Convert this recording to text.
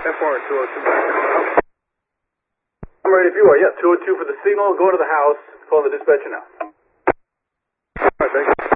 FR 202 back. I'm ready if you are. Yeah, 202 for the signal. Go to the house. Call the dispatcher now. All right, thank you.